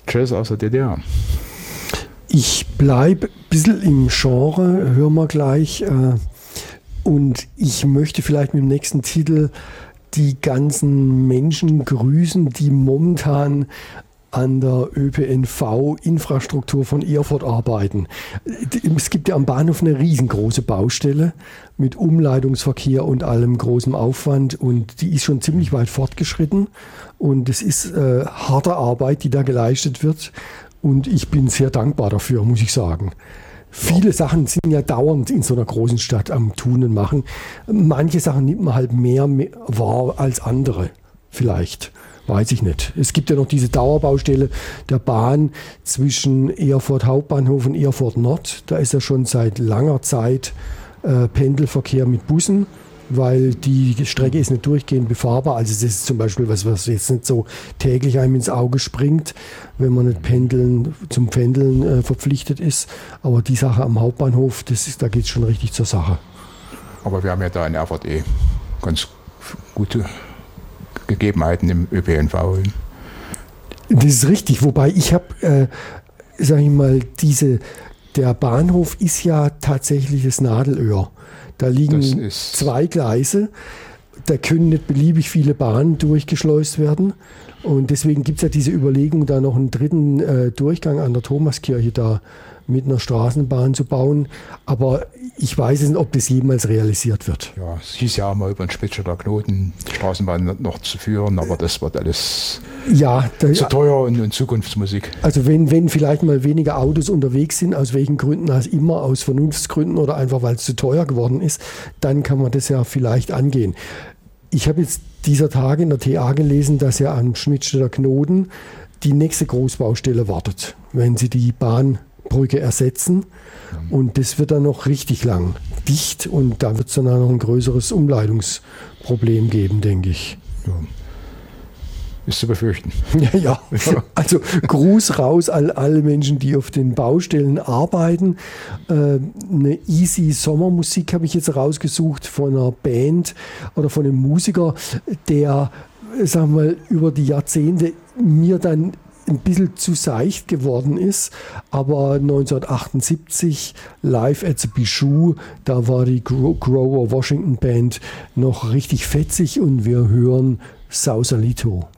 Jazz aus der DDR. Ich bleibe ein bisschen im Genre, hören wir gleich. Und ich möchte vielleicht mit dem nächsten Titel die ganzen Menschen grüßen, die momentan an der ÖPNV-Infrastruktur von Erfurt arbeiten. Es gibt ja am Bahnhof eine riesengroße Baustelle mit Umleitungsverkehr und allem großem Aufwand und die ist schon ziemlich weit fortgeschritten und es ist harte Arbeit, die da geleistet wird und ich bin sehr dankbar dafür, muss ich sagen. Viele Sachen sind ja dauernd in so einer großen Stadt am Tun und Machen. Manche Sachen nimmt man halt mehr wahr als andere, vielleicht. Weiß ich nicht. Es gibt ja noch diese Dauerbaustelle der Bahn zwischen Erfurt Hauptbahnhof und Erfurt Nord. Da ist ja schon seit langer Zeit Pendelverkehr mit Bussen, weil die Strecke ist nicht durchgehend befahrbar. Also das ist zum Beispiel was jetzt nicht so täglich einem ins Auge springt, wenn man nicht zum Pendeln verpflichtet ist. Aber die Sache am Hauptbahnhof, da geht es schon richtig zur Sache. Aber wir haben ja da in Erfurt ganz gute Gegebenheiten im ÖPNV. Das ist richtig, wobei ich habe, sage ich mal, der Bahnhof ist ja tatsächlich das Nadelöhr. Da liegen 2 Gleise, da können nicht beliebig viele Bahnen durchgeschleust werden und deswegen gibt es ja diese Überlegung, da noch einen dritten Durchgang an der Thomaskirche da mit einer Straßenbahn zu bauen, aber ich weiß nicht, ob das jemals realisiert wird. Ja, es hieß ja auch mal über den Spitzstädter Knoten die Straßenbahn noch zu führen, aber das wird alles zu teuer und Zukunftsmusik. Also wenn vielleicht mal weniger Autos unterwegs sind, aus welchen Gründen als immer, aus Vernunftsgründen oder einfach weil es zu teuer geworden ist, dann kann man das ja vielleicht angehen. Ich habe jetzt dieser Tage in der TA gelesen, dass ja am Schmidtstädter Knoten die nächste Großbaustelle wartet, wenn sie die Bahnbrücke ersetzen. Und das wird dann noch richtig lang dicht und da wird es dann auch noch ein größeres Umleitungsproblem geben, denke ich. Ja. Ist zu befürchten. Ja. Also Gruß raus an alle Menschen, die auf den Baustellen arbeiten. Eine easy Sommermusik habe ich jetzt rausgesucht von einer Band oder von einem Musiker, der, sagen wir mal, über die Jahrzehnte mir dann ein bisschen zu seicht geworden ist, aber 1978 live at the Bijou, da war die Grover Washington Band noch richtig fetzig und wir hören Sausalito.